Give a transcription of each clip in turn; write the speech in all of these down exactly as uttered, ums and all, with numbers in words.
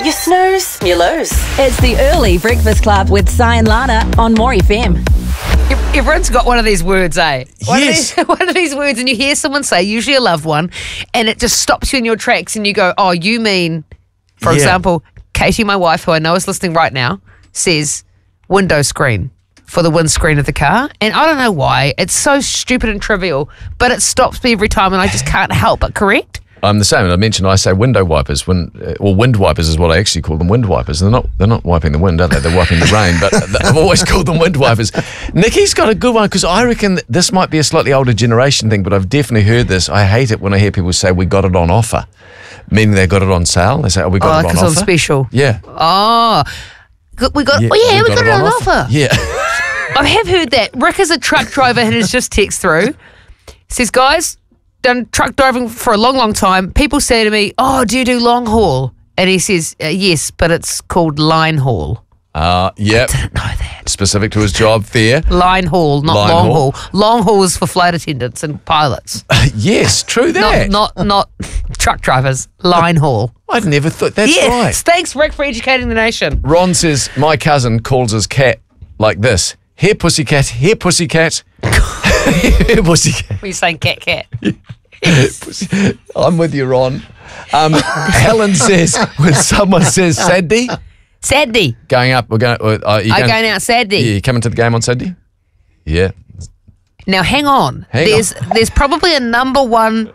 You snooze, you lose. It's the Early Breakfast Club with Si and Lana on More F M. Everyone's got one of these words, eh? One Yes. Of these, one of these words, and you hear someone say, usually a loved one, and it just stops you in your tracks, and you go, oh, you mean, for Yeah. example, Katie, my wife, who I know is listening right now, says window screen for the windscreen of the car. And I don't know why. It's so stupid and trivial, but it stops me every time, and I just can't help but correct. I'm the same. I mentioned I say window wipers, when, uh, or wind wipers is what I actually call them, wind wipers. They're not They're not wiping the wind, are they? They're wiping the rain, but I've always called them wind wipers. Nikki's got a good one, because I reckon this might be a slightly older generation thing, but I've definitely heard this. I hate it when I hear people say, we got it on offer, meaning they got it on sale. They say, oh, we got Oh, it on because offer. on special. Yeah. Oh, Good- we got, oh yeah, we got, it on offer. Yeah. I have heard that. Rick is a truck driver and has just text through. Says, guys, done truck driving for a long, long time. People say to me, oh, do you do long haul? And he says, uh, yes, but it's called line haul. Uh, yep. I didn't know that. Specific to his job, fair. Line haul, not Line long haul. haul. Long haul is for flight attendants and pilots. Yes, true that. Not, not, not truck drivers. Line haul. I'd never thought. That's yes. right. Thanks, Rick, for educating the nation. Ron says, my cousin calls his cat like this. Here, pussycat. Here, pussycat. Here, pussycat. Were you saying cat, cat? Pussy- I'm with you, Ron. Um, Helen says, when someone says Saturday, Saturday. going up, we're going. Uh, you I'm going out Saturday. Yeah, you coming to the game on Saturday? Yeah. Now, hang on. Hang there's on. there's probably a number one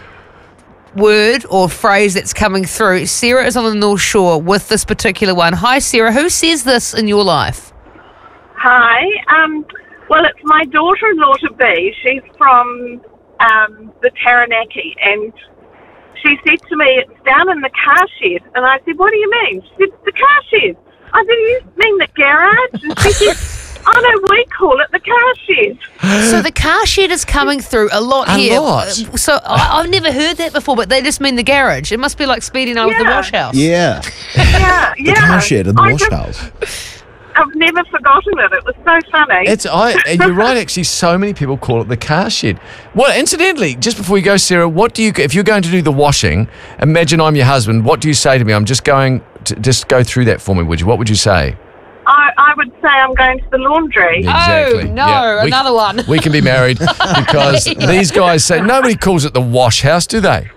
word or phrase that's coming through. Sarah is on the North Shore with this particular one. Hi, Sarah. Who says this in your life? Hi. Um, well, it's my daughter-in-law to be. She's from um, the Taranaki, and she said to me, it's down in the car shed. And I said, what do you mean? She said, the car shed. I said, you mean the garage? And she said, oh, no, we call it the car shed. So the car shed is coming through a lot A here. lot. So I, I've never heard that before, but they just mean the garage. It must be like Speedy and I with the Yeah. wash house. Yeah. Yeah, yeah. The car shed and the I wash just- house. I've never forgotten it. It was so funny. It's I. And you're right. Actually, so many people call it the car shed. Well, incidentally, just before you go, Sarah, what do you? If you're going to do the washing, imagine I'm your husband. What do you say to me? I'm just going. To, just go through that for me, would you? What would you say? I, I would say I'm going to the laundry. Exactly. Oh, no, Yeah. We- another one. We can be married because these guys say nobody calls it the wash house, do they?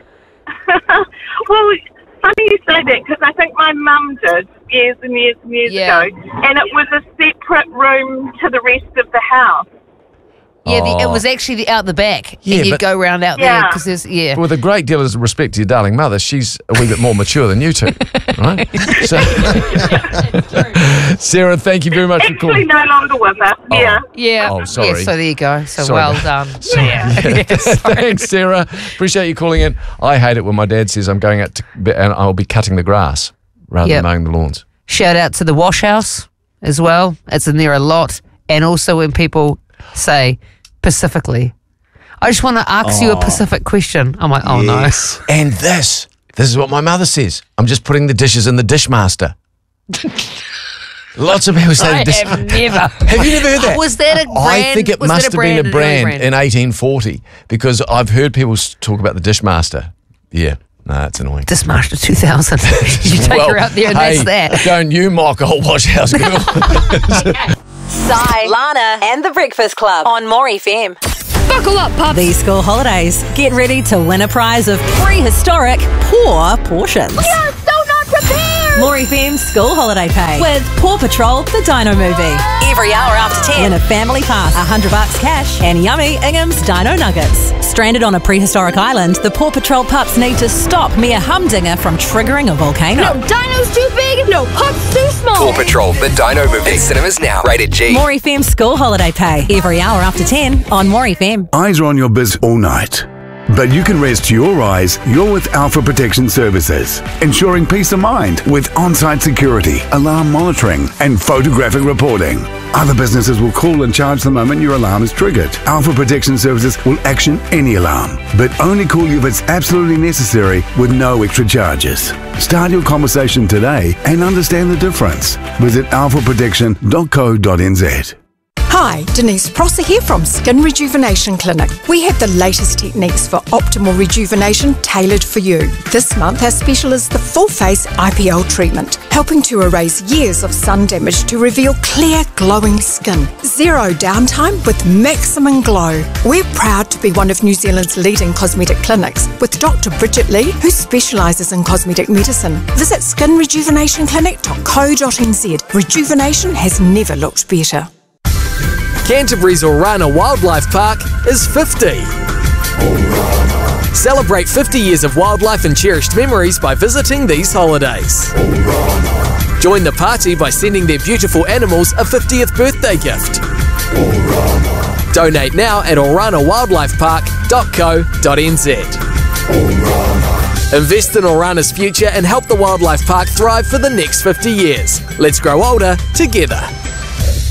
Well, funny you say that, because I think my mum did years and years and years Yeah. ago, and it was a separate room to the rest of the house. Yeah, the, it Oh. was actually the, out the back. Yeah, and you'd but- go round out there Yeah. because there's, yeah. With a great deal of respect to your darling mother, she's a wee bit more mature than you two, right? So, Sarah, thank you very much for Actually, calling. no longer with us. Yeah. Yeah. Oh, sorry. Yeah, so there you go. So Sorry well about- done. Sorry. Yeah. Yeah, sorry. Thanks, Sarah. Appreciate you calling in. I hate it when my dad says I'm going out to, and I'll be cutting the grass rather Yep. than mowing the lawns. Shout out to the wash house as well. It's in there a lot. And also when people say Pacifically. I just want to ask you a Pacific question. I'm like, oh Yes. And this, this is what my mother says. I'm just putting the dishes in the dishmaster. Lots of people no. say I the dish. have never. Have you never heard that? Was that a brand? I think it was must that have been a an early brand, in eighteen forty because I've heard people s- talk about the dishmaster. Yeah, no, that's annoying. Dishmaster two thousand. You take Well, her out there and hey, that's that. Don't you mock old wash house girl. Si, Lana, and the Breakfast Club on More F M. Buckle up, pup. These school holidays, get ready to win a prize of prehistoric poor portions. We are so not prepared! More F M School Holiday Pay with Paw Patrol, the Dino Movie. Every hour after ten. Win a family pass, a hundred bucks cash, and yummy Ingham's Dino Nuggets. Stranded on a prehistoric island, the Paw Patrol pups need to stop Mia Humdinger from triggering a volcano. Dino's too big, no pup's too small. Paw Patrol, the Dino Movie. In cinemas now. Rated G. More F M School Holiday Pay every hour after ten on More F M. Eyes are on your biz all night. But you can rest your eyes you're with Alpha Protection Services, ensuring peace of mind with on-site security, alarm monitoring, and photographic reporting. Other businesses will call and charge the moment your alarm is triggered. Alpha Protection Services will action any alarm, but only call you if it's absolutely necessary with no extra charges. Start your conversation today and understand the difference. Visit alpha protection dot co dot n z. Hi, Denise Prosser here from Skin Rejuvenation Clinic. We have the latest techniques for optimal rejuvenation tailored for you. This month our special is the full face I P L treatment, helping to erase years of sun damage to reveal clear, glowing skin. Zero downtime with maximum glow. We're proud to be one of New Zealand's leading cosmetic clinics with Doctor Bridget Lee, who specialises in cosmetic medicine. Visit skin rejuvenation clinic dot co dot n z. Rejuvenation has never looked better. Canterbury's Orana Wildlife Park is fifty. Celebrate fifty years of wildlife and cherished memories by visiting these holidays. Join the party by sending their beautiful animals a fiftieth birthday gift. Donate now at orana wildlife park dot co dot n z. Invest in Orana's future and help the wildlife park thrive for the next fifty years. Let's grow older together.